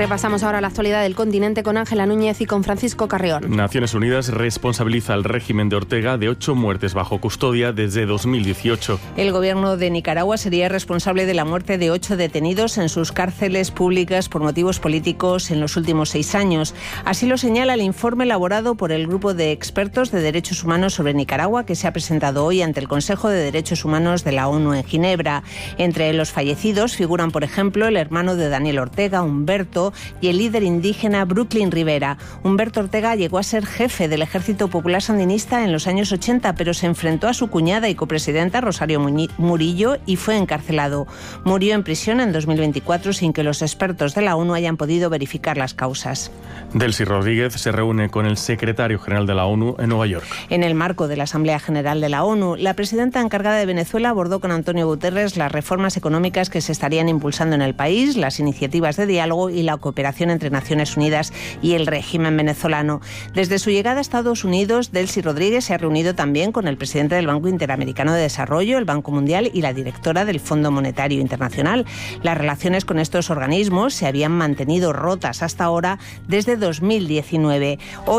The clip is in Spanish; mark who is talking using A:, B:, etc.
A: Repasamos ahora la actualidad del continente con Ángela Núñez y con Francisco Carrión.
B: Naciones Unidas responsabiliza al régimen de Ortega de 8 muertes bajo custodia desde 2018.
C: El gobierno de Nicaragua sería responsable de la muerte de 8 detenidos en sus cárceles públicas por motivos políticos en los últimos 6 años. Así lo señala el informe elaborado por el Grupo de Expertos de Derechos Humanos sobre Nicaragua, que se ha presentado hoy ante el Consejo de Derechos Humanos de la ONU en Ginebra. Entre los fallecidos figuran, por ejemplo, el hermano de Daniel Ortega, Humberto, y el líder indígena Brooklyn Rivera. Humberto Ortega llegó a ser jefe del Ejército Popular Sandinista en los años 80, pero se enfrentó a su cuñada y copresidenta Rosario Murillo y fue encarcelado. Murió en prisión en 2024 sin que los expertos de la ONU hayan podido verificar las causas.
B: Delcy Rodríguez se reúne con el secretario general de la ONU en Nueva York.
C: En el marco de la Asamblea General de la ONU, la presidenta encargada de Venezuela abordó con Antonio Guterres las reformas económicas que se estarían impulsando en el país, las iniciativas de diálogo y la cooperación entre Naciones Unidas y el régimen venezolano. Desde su llegada a Estados Unidos, Delcy Rodríguez se ha reunido también con el presidente del Banco Interamericano de Desarrollo, el Banco Mundial y la directora del Fondo Monetario Internacional. Las relaciones con estos organismos se habían mantenido rotas hasta ahora desde 2019. Hoy